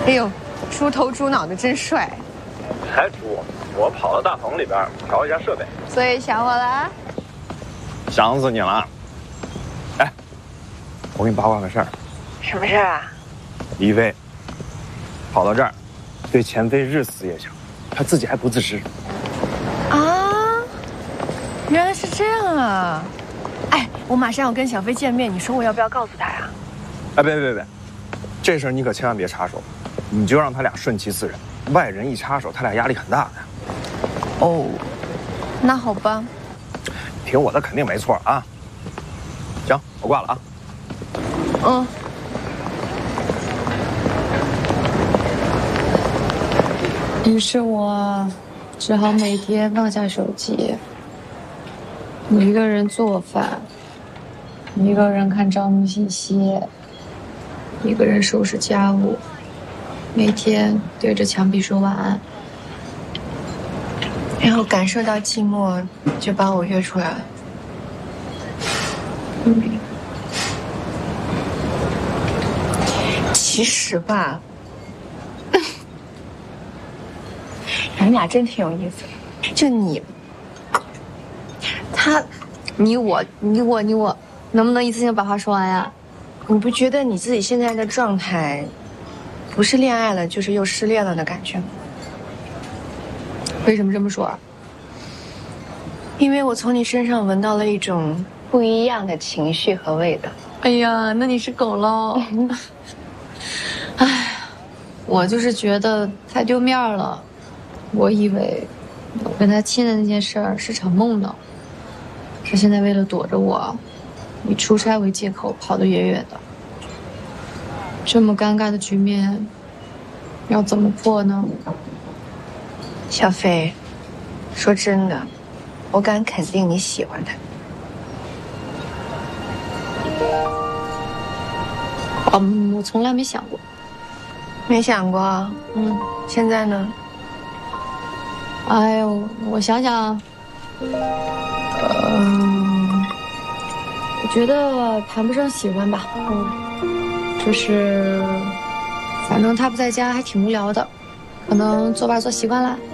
哎呦，猪头猪脑的真帅！ 还猪？我跑到大棚里边调一下设备。 所以想我了？ 想死你了！哎，我给你八卦个事儿。 什么事儿啊？ 李飞跑到这儿，对钱飞日思夜想，他自己还不自知。 啊，原来是这样啊！哎，我马上要跟小飞见面，你说我要不要告诉他呀？ 哎，别，这事儿你可千万别插手，你就让他俩顺其自然。外人一插手，他俩压力很大的。 哦，那好吧。 听我的，肯定没错啊。行，我挂了啊。 嗯。 于是我只好每天放下手机，一个人做饭，一个人看招募信息，一个人收拾家务，每天对着墙壁说晚安， 然后感受到寂寞，就把我约出来了。其实吧，你们俩真挺有意思的。就你，他， 你我，能不能一次性把话说完呀？ 你不觉得你自己现在的状态，不是恋爱了，就是又失恋了的感觉吗？ 为什么这么说？ 因为我从你身上闻到了一种不一样的情绪和味道。 哎呀，那你是狗喽！哎，我就是觉得太丢面了。我以为我跟他亲的那件事儿是场梦呢，他现在为了躲着我，以出差为借口跑得远远的。这么尴尬的局面，要怎么破呢？ 小飞，说真的，我敢肯定你喜欢他。 我从来没想过。 没想过？现在呢？ 哎呦，我想想，我觉得谈不上喜欢吧，就是反正他不在家还挺无聊的，可能做饭做习惯了。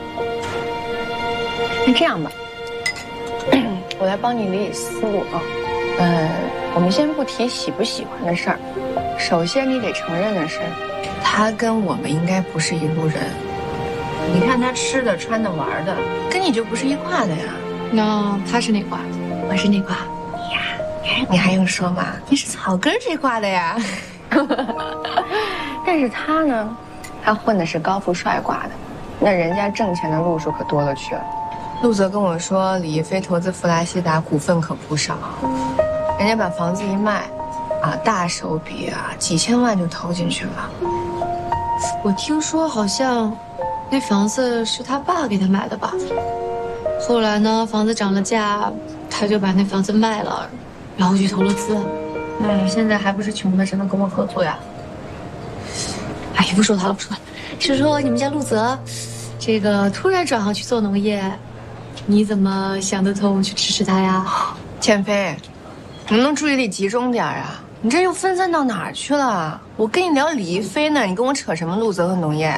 那这样吧，我来帮你理理思路啊。我们先不提喜不喜欢的事儿，首先你得承认的是，他跟我们应该不是一路人。你看他吃的、穿的、玩的，跟你就不是一挂的呀。 那他是哪挂？我是哪挂？ 你呀，你还用说吗？你是草根这挂的呀。但是他呢，他混的是高富帅挂的，那人家挣钱的路数可多了去了。陆泽跟我说，李一飞投资弗拉西达股份可不少，人家把房子一卖，大手笔几千万就投进去了。 我听说好像那房子是他爸给他买的吧？后来呢，房子涨了价，他就把那房子卖了，然后去投了资。现在还不是穷的，只能跟我合作呀。哎，不说他了，不说他了。是说你们家陆泽，这个突然转行去做农业，你怎么想得通去支持他呀？ 倩飞，能不能注意力集中点啊？你这又分散到哪儿去了？我跟你聊李一飞呢，你跟我扯什么陆泽和农业？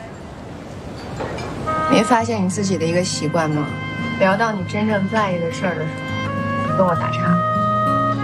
没发现你自己的一个习惯吗？聊到你真正在意的事儿的时候，跟我打岔。